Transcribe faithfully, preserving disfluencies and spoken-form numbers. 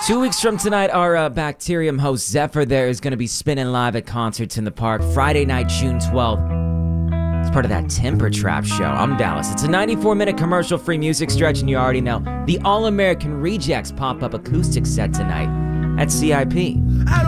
Two weeks from tonight, our uh, Bacterium host Zephyr there is going to be spinning live at concerts in the park Friday night, June twelfth. It's part of that Temper Trap show. I'm Dallas. It's a ninety-four minute commercial-free music stretch, and you already know the All-American Rejects pop-up acoustic set tonight at C I P.